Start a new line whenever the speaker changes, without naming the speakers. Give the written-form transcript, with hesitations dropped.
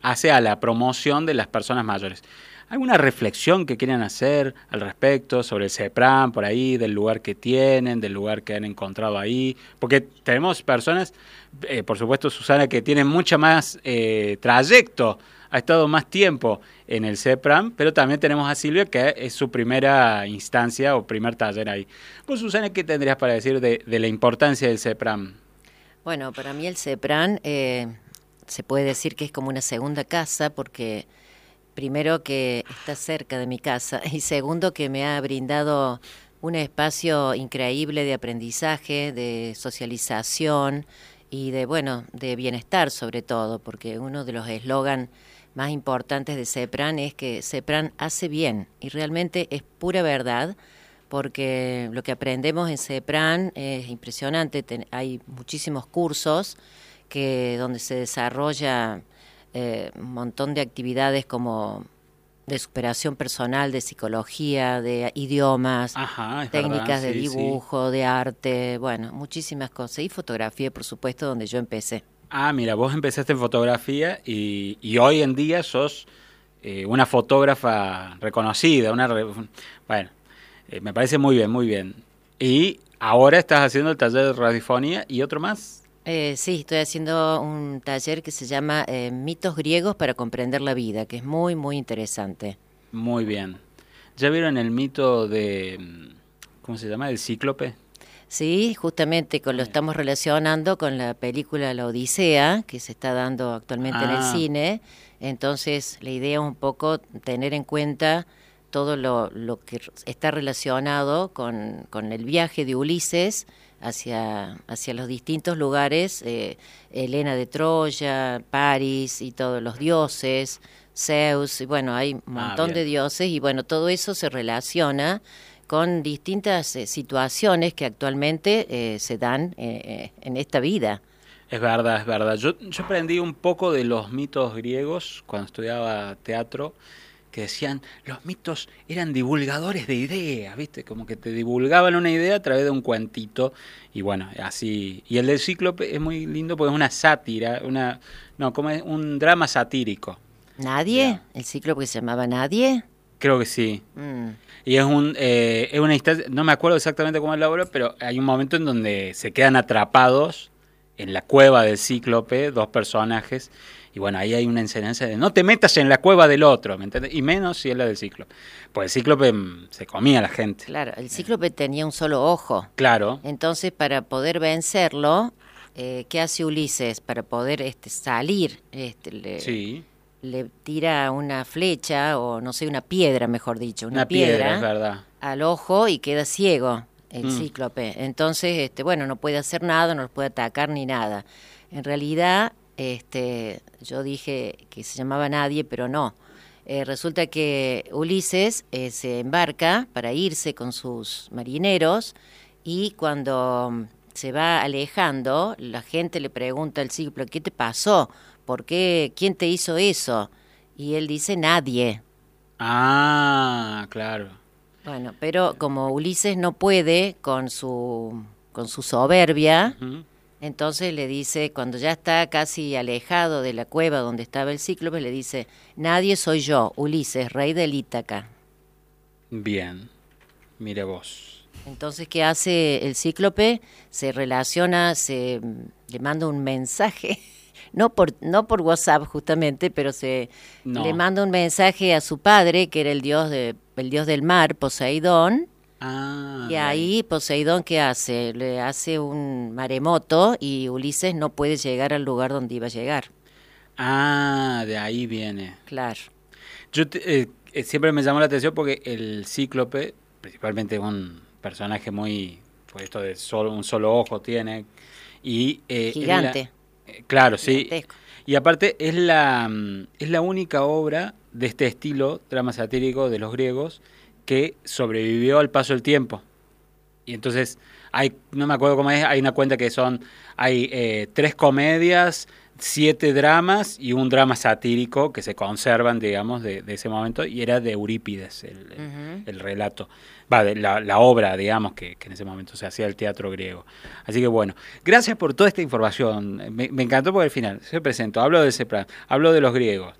hace a la promoción de las personas mayores. ¿Alguna reflexión que quieran hacer al respecto sobre el CEPRAM, por ahí, del lugar que tienen, del lugar que han encontrado ahí? Porque tenemos personas, por supuesto Susana, que tienen mucha más trayecto, ha estado más tiempo en el CEPRAM, pero también tenemos a Silvia, que es su primera instancia o primer taller ahí. Pues Susana, ¿qué tendrías para decir de la importancia del CEPRAM?
Bueno, para mí el CEPRAM se puede decir que es como una segunda casa porque primero que está cerca de mi casa y segundo que me ha brindado un espacio increíble de aprendizaje, de socialización y de bienestar sobre todo, porque uno de los eslogan más importantes de CEPRAM es que CEPRAM hace bien y realmente es pura verdad porque lo que aprendemos en CEPRAM es impresionante. Hay muchísimos cursos donde se desarrolla un montón de actividades como de superación personal, de psicología, de idiomas,
Ajá, es verdad,
técnicas de
sí, sí.
dibujo, de arte, bueno, muchísimas cosas. Y fotografía, por supuesto, donde yo empecé.
Ah, mira, vos empezaste en fotografía y hoy en día sos una fotógrafa reconocida, bueno, me parece muy bien, muy bien. Y ahora estás haciendo el taller de radiofonía y otro más.
Sí, estoy haciendo un taller que se llama Mitos griegos para comprender la vida, que es muy, muy interesante.
Muy bien. ¿Ya vieron el mito ¿cómo se llama? ¿El cíclope?
Sí, justamente lo
Ay.
estamos relacionando con la película La Odisea, que se está dando actualmente en el
Ah,
cine. Entonces, la idea es un poco tener en cuenta todo lo que está relacionado con el viaje de Ulises hacia los distintos lugares, Helena de Troya, París y todos los dioses, Zeus, y bueno, hay un montón de
bien.
dioses y bueno, todo eso se relaciona con distintas situaciones que actualmente se dan en esta vida.
Es verdad, es verdad. Yo aprendí un poco de los mitos griegos cuando estudiaba teatro, que decían, los mitos eran divulgadores de ideas, ¿viste? Como que te divulgaban una idea a través de un cuentito, y bueno, así. Y el del Cíclope es muy lindo porque es una sátira, no, como es un drama satírico.
¿Nadie?
Ya.
¿El ciclo que se llamaba Nadie?
Creo que sí.
Mm.
Y es una instancia, no me acuerdo exactamente cómo es la obra, pero hay un momento en donde se quedan atrapados en la cueva del Cíclope, dos personajes, y bueno, ahí hay una enseñanza de no te metas en la cueva del otro, ¿me entiendes? Y menos si es la del Cíclope. Pues el Cíclope se comía a la gente.
Claro, el cíclope tenía un solo ojo.
Claro,
Entonces, para poder vencerlo, ¿qué hace Ulises? Para poder salir,
sí,
le tira una flecha, o no sé, una piedra, mejor dicho, una
una piedra, es
piedra
verdad.
al ojo y queda ciego el
Mm.
cíclope. Entonces, bueno, no puede hacer nada, no los puede atacar ni nada. En realidad, yo dije que se llamaba Nadie, pero no. Resulta que Ulises se embarca para irse con sus marineros y cuando se va alejando, la gente le pregunta al cíclope, ¿qué te pasó? ¿Por qué? ¿Quién te hizo eso? Y él dice, nadie.
Ah, claro.
Bueno, pero como Ulises no puede con su soberbia,
Ujú.
entonces le dice, cuando ya está casi alejado de la cueva donde estaba el cíclope, le dice, nadie soy yo, Ulises, rey del Ítaca.
Bien, mire vos.
Entonces, ¿qué hace el cíclope? Se relaciona, le manda un mensaje, no por WhatsApp justamente, pero le
No.
manda un mensaje a su padre, que era el dios del mar, Poseidón.
Ah,
Y
de ahí.
ahí Poseidón, ¿qué hace? Le hace un maremoto y Ulises no puede llegar al lugar donde iba a llegar.
Ah, de ahí viene.
Claro.
Siempre me llamó la atención porque el Cíclope, principalmente es un personaje muy, pues esto de un solo ojo tiene, y
Gigante,
claro, sí,
gigantesco.
y aparte es la única obra de este estilo, drama satírico de los griegos, que sobrevivió al paso del tiempo. Y entonces no me acuerdo cómo es, hay una cuenta que hay 3 comedias, 7 dramas y un drama satírico que se conservan, digamos, de ese momento, y era de Eurípides el relato, de la obra, digamos, que en ese momento se hacía el teatro griego. Así que bueno, gracias por toda esta información, me encantó porque al final se presentó, hablo del CEPRAM, hablo de los griegos,